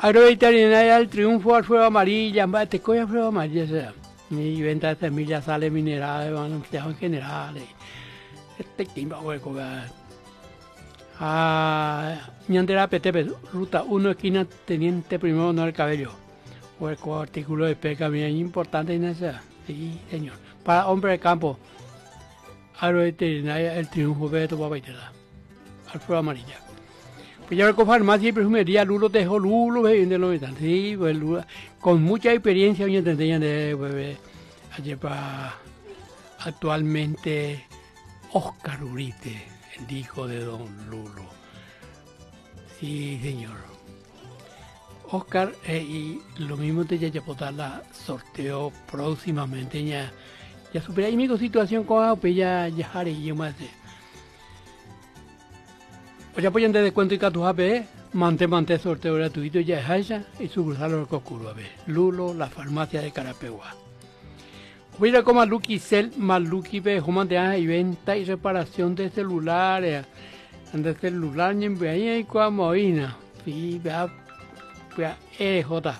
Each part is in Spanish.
Agroveterinaria del Triunfo, Alfredo Amarilla, te coge Alfredo Amarilla, sea. Y venta de semillas, sales minerales, en general. Este timba hueco, Ñandera Petepe, ruta 1, esquina Teniente Primero Honor del Cabello. Hueco, artículo de pesca, bien importante en esa. Sí, señor. Para hombre de campo, Agroveterinaria El Triunfo, Beto Papaitela. Alfredo Amarilla. Pues ya con farmacia y perfumería, Lulo dejó Lulo, de los habitantes. Sí, pues Lulo, con mucha experiencia, hoy entendían de actualmente Oscar Urite, el hijo de don Lulo. Sí, señor. Oscar, y lo mismo te ya la sorteo próximamente, ya superé ahí mi situación con pues ya haré yo más de. Pues apoyan de descuento y catujape, mante sorteo gratuito ya es Haya y sucursal Orcoscuro, a ver, Lulo, la farmacia de Carapegua. Voy a como Maluki Cell, Maluki ve, Jomante y venta y reparación de celulares, y en Bahía y Coamoina, sí, vea, EJ.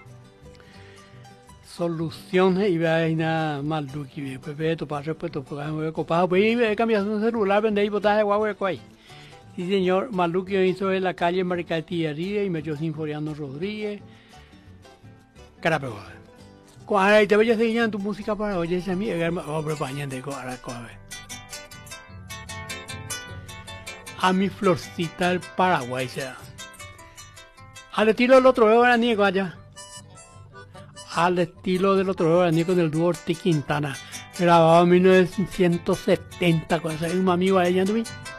Soluciones y vaina Maluki, pues ve, tu padre, pues tu padre, copado, pues cambias un celular, vende y botas de guagua, ahí. Sí, señor, Maluki hizo en la calle Maricatillería y Mello Sinforiano Rodríguez. Carapegua. Cuando te voy a seguir en tu música para oye esa mía, hombre, pañante, a mi florcita del Paraguay, sea. Al estilo del otro veraniego allá. Al estilo del otro veraniego del dúo Ortiz Quintana. Grabado en 1970, con ese mismo amigo de ella, ¿tú ves?